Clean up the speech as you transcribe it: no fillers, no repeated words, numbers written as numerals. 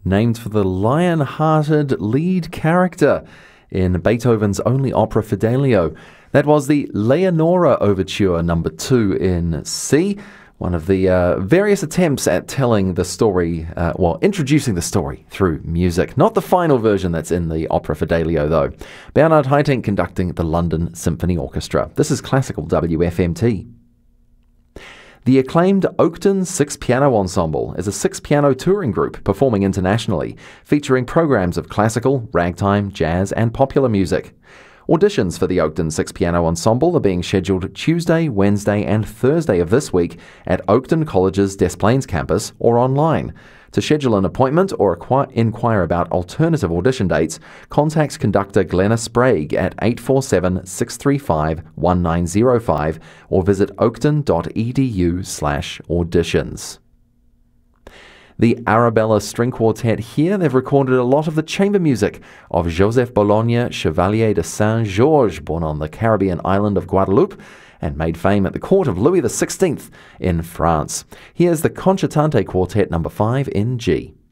named for the lion-hearted lead character in Beethoven's only opera Fidelio. That was the Leonora Overture No. 2 in C, one of the various attempts at telling the story, introducing the story through music. Not the final version that's in the opera Fidelio, though. Bernhard Haitink conducting the London Symphony Orchestra. This is Classical WFMT. The acclaimed Oakton Six-Piano Ensemble is a six-piano touring group performing internationally, featuring programs of classical, ragtime, jazz, and popular music. Auditions for the Oakton Six-Piano Ensemble are being scheduled Tuesday, Wednesday, and Thursday of this week at Oakton College's Des Plaines campus or online. To schedule an appointment or inquire about alternative audition dates, contact conductor Glenna Sprague at 847-635-1905 or visit oakton.edu/auditions. The Arabella String Quartet here, they've recorded a lot of the chamber music of Joseph Bologne, Chevalier de Saint-Georges, born on the Caribbean island of Guadeloupe, and made fame at the court of Louis XVI in France. Here's the Concertante Quartet No. 5 in G.